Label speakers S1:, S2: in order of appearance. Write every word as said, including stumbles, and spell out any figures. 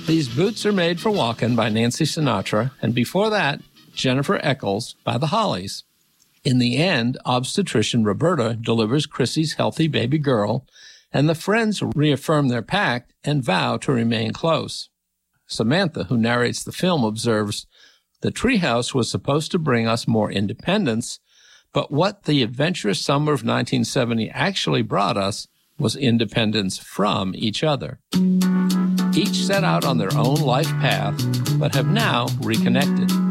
S1: These Boots Are Made for Walking by Nancy Sinatra, and before that, Jennifer Eccles by the Hollies. In the end, obstetrician Roberta delivers Chrissy's healthy baby girl, and the friends reaffirm their pact and vow to remain close. Samantha, who narrates the film, observes, "The treehouse was supposed to bring us more independence, but what the adventurous summer of nineteen seventy actually brought us was independence from each other." Each set out on their own life path, but have now reconnected.